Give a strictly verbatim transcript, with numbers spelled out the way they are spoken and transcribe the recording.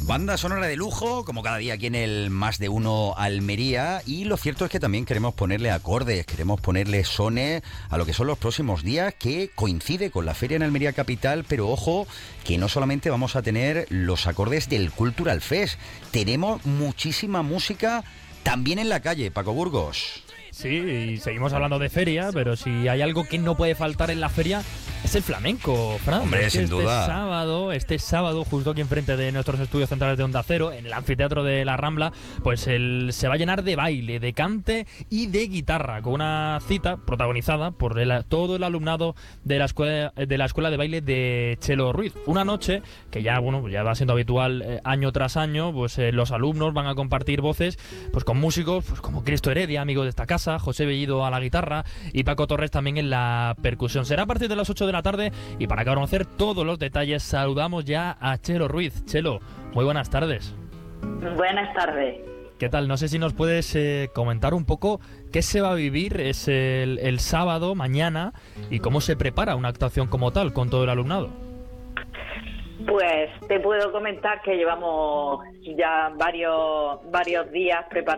Banda sonora de lujo, como cada día aquí en el Más de Uno Almería, y lo cierto es que también queremos ponerle acordes, queremos ponerle sones a lo que son los próximos días, que coincide con la feria en Almería Capital, pero ojo, que no solamente vamos a tener los acordes del Cultural Fest, tenemos muchísima música también en la calle, Paco Burgos. Sí, y seguimos hablando de feria, pero si hay algo que no puede faltar en la feria es el flamenco, Fran. Hombre, es que sin este duda. sábado, este sábado, justo aquí enfrente de nuestros estudios centrales de Onda Cero, en el anfiteatro de la Rambla, pues el, se va a llenar de baile, de cante y de guitarra, con una cita protagonizada por el, todo el alumnado de la escuela de la escuela de baile de Chelo Ruiz. Una noche que ya, bueno, ya va siendo habitual eh, año tras año, pues eh, los alumnos van a compartir voces, pues con músicos, pues como Cristo Heredia, amigo de esta casa, José Bellido a la guitarra y Paco Torres también en la percusión. Será a partir de las ocho de la tarde y para conocer todos los detalles saludamos ya a Chelo Ruiz. Chelo, muy buenas tardes. Buenas tardes. ¿Qué tal? No sé si nos puedes eh, comentar un poco qué se va a vivir es el, el sábado, mañana, y cómo se prepara una actuación como tal con todo el alumnado. Pues te puedo comentar que llevamos ya varios varios días preparando